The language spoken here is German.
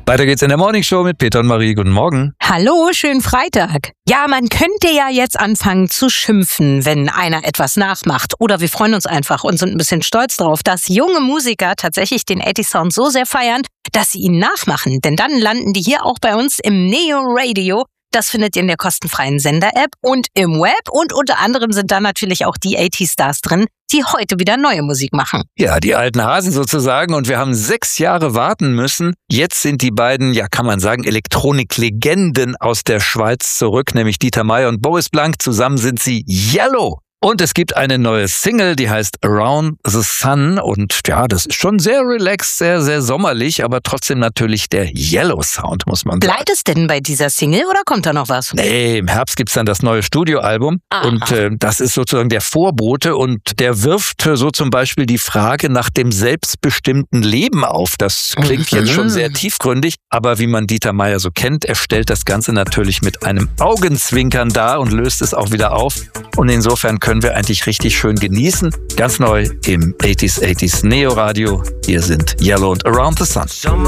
Weiter geht's in der Morningshow mit Peter und Marie. Guten Morgen. Hallo, schönen Freitag. Ja, man könnte ja jetzt anfangen zu schimpfen, wenn einer etwas nachmacht. Oder wir freuen uns einfach und sind ein bisschen stolz drauf, dass junge Musiker tatsächlich den 80s-Sound so sehr feiern, dass sie ihn nachmachen. Denn dann landen die hier auch bei uns im Neo Radio. Das findet ihr in der kostenfreien Sender-App und im Web. Und unter anderem sind da natürlich auch die 80s-Stars drin, die heute wieder neue Musik machen. Ja, die alten Hasen sozusagen. Und wir haben 6 Jahre warten müssen. Jetzt sind die beiden, ja kann man sagen, Elektronik-Legenden aus der Schweiz zurück, nämlich Dieter Meier und Boris Blank. Zusammen sind sie Yellow. Und es gibt eine neue Single, die heißt Around the Sun. Und ja, das ist schon sehr relaxed, sehr, sehr sommerlich, aber trotzdem natürlich der Yellow-Sound, muss man sagen. Bleibt es denn bei dieser Single oder kommt da noch was? Nee, im Herbst gibt's dann das neue Studioalbum. Und das ist sozusagen der Vorbote und der wirft so zum Beispiel die Frage nach dem selbstbestimmten Leben auf. Das klingt jetzt schon sehr tiefgründig, aber wie man Dieter Meier so kennt, er stellt das Ganze natürlich mit einem Augenzwinkern dar und löst es auch wieder auf. Und insofern können wir eigentlich richtig schön genießen. Ganz neu im 80s Neo Radio. Hier sind Yellow und Around the Sun.